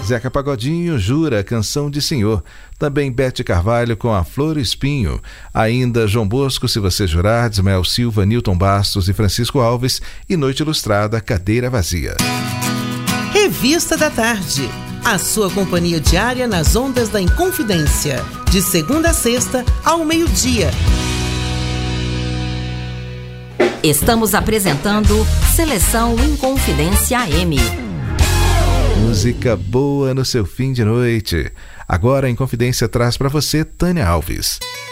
Zeca Pagodinho, Jura, Canção de Senhor. Também Bete Carvalho com A Flor e Espinho. Ainda João Bosco, Se Você Jurar, Ismael Silva, Nilton Bastos e Francisco Alves. E Noite Ilustrada, Cadeira Vazia. Revista da Tarde. A sua companhia diária nas ondas da Inconfidência. De segunda a sexta, ao meio-dia. Estamos apresentando Seleção Inconfidência AM. Música boa no seu fim de noite. Agora a Inconfidência traz para você Tânia Alves.